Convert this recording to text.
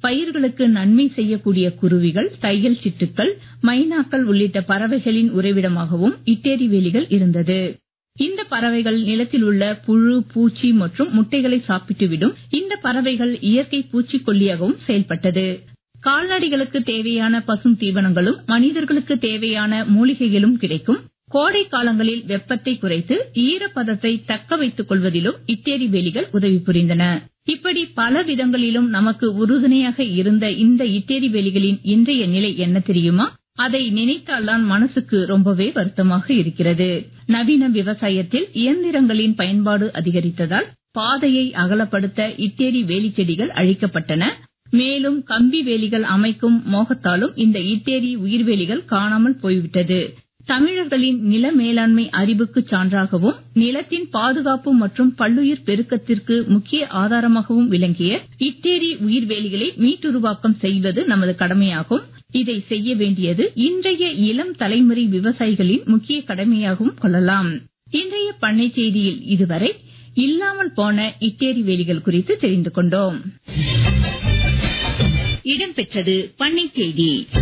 பயிர்களுக்கு நன்மை செய்யக்கூடிய குருவிகள், தையல் சிட்டுக்கள், மைனாக்கள் உள்ளிட்ட பறவைகளின் உறைவிடமாகவும் இட்டேரி வேலிகள் இருந்தது. இந்த பறவைகள் நிலத்தில் உள்ள புழு, பூச்சி மற்றும் முட்டைகளை சாப்பிட்டுவிடும். இந்த பறவைகள் இயற்கை பூச்சிக்கொல்லியாகவும் செயல்பட்டது. கால்நடைகளுக்கு தேவையான பசும் தீவனங்களும் மனிதர்களுக்கு தேவையான மூலிகைகளும் கிடைக்கும். கோடை காலங்களில் வெப்பத்தை குறைத்து ஈரப்பதத்தை தக்க வைத்துக் கொள்வதிலும் இட்டேரி வேலிகள் உதவி புரிந்தன. இப்படி பல விதங்களிலும் நமக்கு உறுதுணையாக இருந்த இந்த இட்டேரி வேலிகளின் இன்றைய நிலை என்ன தெரியுமா? அதை நினைத்தால்தான் மனசுக்கு ரொம்பவே வருத்தமாக இருக்கிறது. நவீன விவசாயத்தில் இயந்திரங்களின் பயன்பாடு அதிகரித்ததால் பாதையை அகலப்படுத்த இட்டேரி வேலி செடிகள் அழிக்கப்பட்டன. மேலும் கம்பி வேலிகள் அமைக்கும் மோகத்தாலும் இந்த இட்டேரி உயிர்வேலிகள் காணாமல் போய்விட்டது. தமிழர்களின் நில மேலாண்மை அறிவுக்கு சான்றாகவும் நிலத்தின் பாதுகாப்பு மற்றும் பல்லுயிர் பெருக்கத்திற்கு முக்கிய ஆதாரமாகவும் விளங்கிய இட்டேரி உயிர்வேலிகளை மீட்டுருவாக்கம் செய்வது நமது கடமையாகும். இதை செய்ய வேண்டியது இன்றைய இளம் தலைமுறை விவசாயிகளின் முக்கிய கடமையாகவும் கொள்ளலாம். இன்றைய பண்ணை செய்தியில் இதுவரை இல்லாமல் போன இட்டேரி வேலிகள் குறித்து தெரிந்து கொண்டோம். இடம்பெற்றது பண்ணை செய்தி.